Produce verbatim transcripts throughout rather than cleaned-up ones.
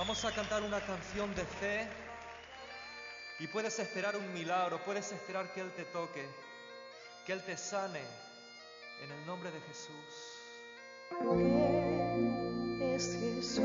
Vamos a cantar una canción de fe y puedes esperar un milagro, puedes esperar que Él te toque, que Él te sane en el nombre de Jesús. Él es Jesús,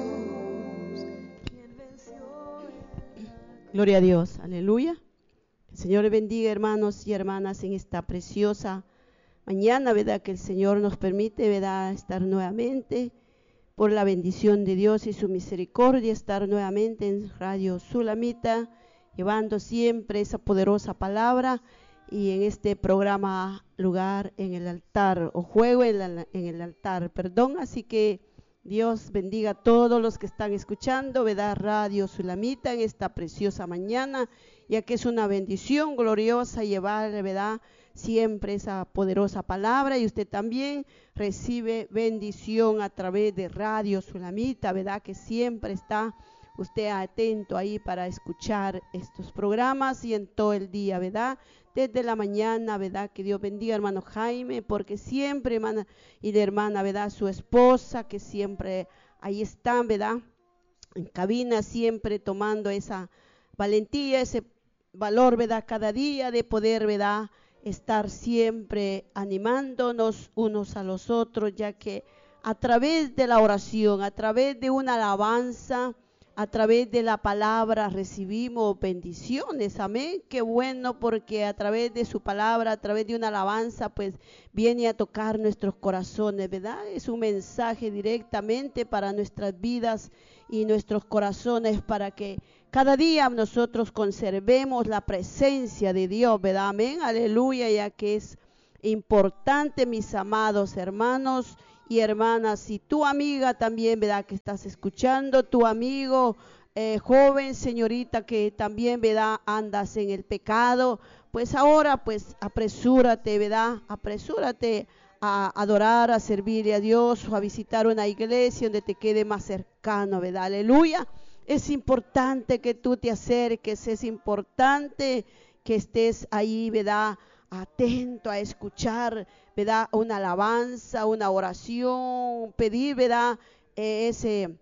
quien venció. Gloria a Dios, aleluya. El Señor le bendiga, hermanos y hermanas, en esta preciosa mañana, ¿verdad? Que el Señor nos permite, ¿verdad?, estar nuevamente por la bendición de Dios y su misericordia, estar nuevamente en Radio Sulamita, llevando siempre esa poderosa palabra, y en este programa Lugar en el Altar, o Juego en, la, en el Altar, perdón. Así que Dios bendiga a todos los que están escuchando, ¿verdad?, Radio Sulamita en esta preciosa mañana, ya que es una bendición gloriosa llevar, ¿verdad?, siempre esa poderosa palabra, y usted también recibe bendición a través de Radio Sulamita, ¿verdad?, que siempre está usted atento ahí para escuchar estos programas y en todo el día, ¿verdad?, desde la mañana, ¿verdad? Que Dios bendiga, hermano Jaime, porque siempre, hermana, y la hermana, ¿verdad?, su esposa, que siempre ahí están, ¿verdad?, en cabina, siempre tomando esa valentía, ese valor, ¿verdad?, cada día de poder, ¿verdad?, estar siempre animándonos unos a los otros, ya que a través de la oración, a través de una alabanza, a través de la palabra recibimos bendiciones, amén. Qué bueno, porque a través de su palabra, a través de una alabanza, pues viene a tocar nuestros corazones, ¿verdad? Es un mensaje directamente para nuestras vidas y nuestros corazones, para que cada día nosotros conservemos la presencia de Dios, ¿verdad? Amén, aleluya, ya que es importante, mis amados hermanos y hermanas, y tu amiga también, ¿verdad?, que estás escuchando, tu amigo eh, joven, señorita, que también, ¿verdad?, andas en el pecado, pues ahora, pues apresúrate, ¿verdad?, apresúrate a adorar, a servirle a Dios, o a visitar una iglesia donde te quede más cercano, ¿verdad? Aleluya. Es importante que tú te acerques, es importante que estés ahí, ¿verdad?, atento a escuchar, ¿verdad?, una alabanza, una oración, pedir, ¿verdad?, eh, ese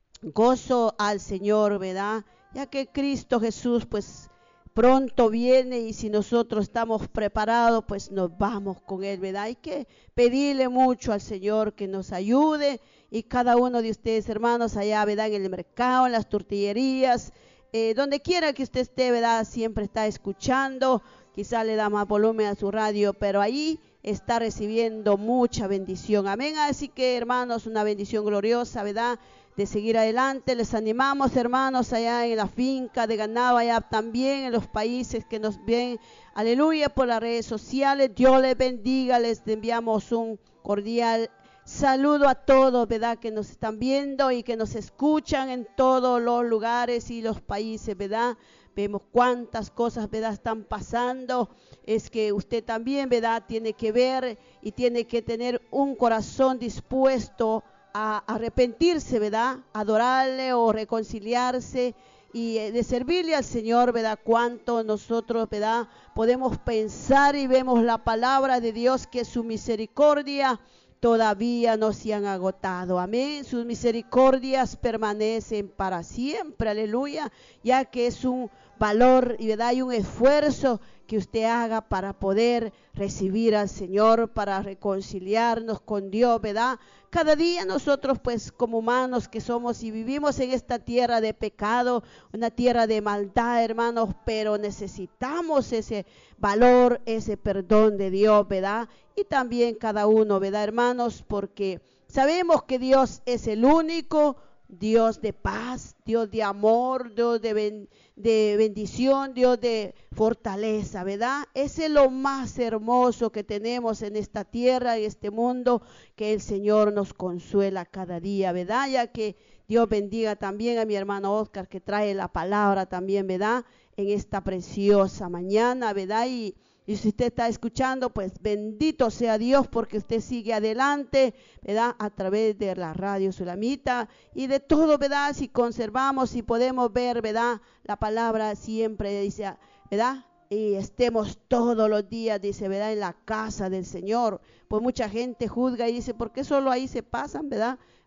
gozo al Señor, ¿verdad?, ya que Cristo Jesús, pues, pronto viene, y si nosotros estamos preparados, pues nos vamos con Él, ¿verdad? Hay que pedirle mucho al Señor que nos ayude, y cada uno de ustedes, hermanos, allá, ¿verdad?, en el mercado, en las tortillerías, eh, donde quiera que usted esté, ¿verdad?, siempre está escuchando. Quizá le da más volumen a su radio, pero ahí está recibiendo mucha bendición, amén. Así que, hermanos, una bendición gloriosa, ¿verdad?, de seguir adelante. Les animamos, hermanos, allá en la finca de ganado, allá también en los países que nos ven, aleluya, por las redes sociales. Dios les bendiga, les enviamos un cordial saludo a todos, ¿verdad?, que nos están viendo y que nos escuchan en todos los lugares y los países, ¿verdad? Vemos cuántas cosas, ¿verdad?, están pasando. Es que usted también, ¿verdad?, tiene que ver y tiene que tener un corazón dispuesto a arrepentirse, ¿verdad?, adorarle o reconciliarse y de servirle al Señor, ¿verdad? Cuánto nosotros, ¿verdad?, podemos pensar y vemos la palabra de Dios, que su misericordia todavía no se han agotado, amén. Sus misericordias permanecen para siempre, aleluya, ya que es un valor y, ¿verdad?, y un esfuerzo que usted haga para poder recibir al Señor, para reconciliarnos con Dios, ¿verdad? Cada día nosotros, pues, como humanos que somos y vivimos en esta tierra de pecado, una tierra de maldad, hermanos, pero necesitamos ese valor, ese perdón de Dios, ¿verdad? Y también cada uno, ¿verdad, hermanos? Porque sabemos que Dios es el único Dios de paz, Dios de amor, Dios de, ben, de bendición, Dios de fortaleza, ¿verdad? Ese es lo más hermoso que tenemos en esta tierra y este mundo, que el Señor nos consuela cada día, ¿verdad? Ya que Dios bendiga también a mi hermano Oscar, que trae la palabra también, ¿verdad?, en esta preciosa mañana, ¿verdad? Y Y si usted está escuchando, pues bendito sea Dios, porque usted sigue adelante, ¿verdad?, a través de la Radio Sulamita y de todo, ¿verdad? Si conservamos y podemos ver, ¿verdad?, la palabra siempre dice, ¿verdad?, y estemos todos los días, dice, ¿verdad?, en la casa del Señor. Pues mucha gente juzga y dice, ¿por qué solo ahí se pasan, ¿verdad?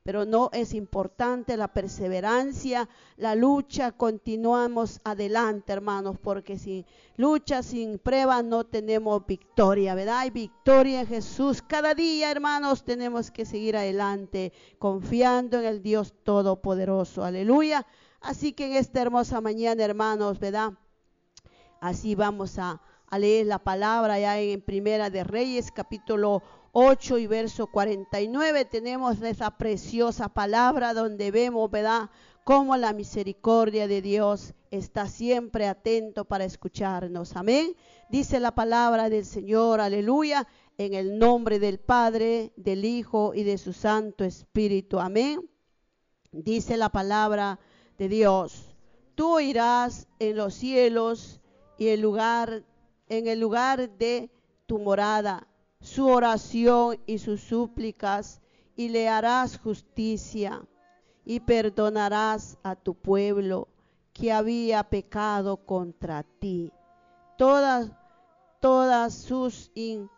pero no es importante la perseverancia, la lucha, continuamos adelante, hermanos, porque sin lucha, sin prueba no tenemos victoria, ¿verdad? Hay victoria en Jesús. Cada día, hermanos, tenemos que seguir adelante, confiando en el Dios Todopoderoso, aleluya. Así que en esta hermosa mañana, hermanos, ¿verdad? Así vamos a, a leer la palabra ya en Primera de Reyes, capítulo ocho y verso cuarenta y nueve. Tenemos esa preciosa palabra donde vemos, ¿verdad?, cómo la misericordia de Dios está siempre atento para escucharnos. Amén. Dice la palabra del Señor, aleluya, en el nombre del Padre, del Hijo y de su Santo Espíritu. Amén. Dice la palabra de Dios: tú oirás en los cielos y el lugar, en el lugar de tu morada su oración y sus súplicas, y le harás justicia, y perdonarás a tu pueblo que había pecado contra ti. Todas, todas sus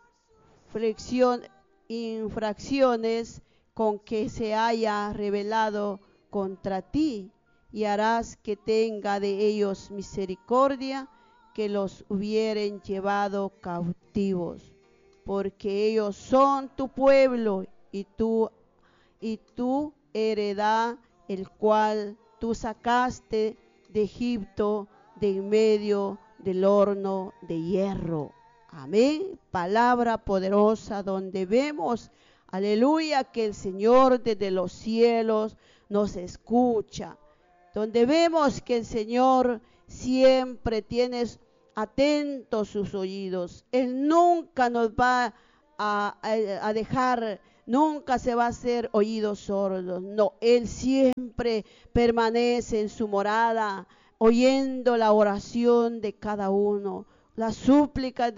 infracciones con que se haya rebelado contra ti, y harás que tenga de ellos misericordia, que los hubieren llevado cautivos. Porque ellos son tu pueblo y tú, y tu heredad, el cual tú sacaste de Egipto, de en medio del horno de hierro. Amén. Palabra poderosa donde vemos, aleluya, que el Señor desde los cielos nos escucha. Donde vemos que el Señor siempre tiene atentos sus oídos. Él nunca nos va a, a, a dejar, nunca se va a hacer oídos sordos. No, Él siempre permanece en su morada, oyendo la oración de cada uno, las súplicas de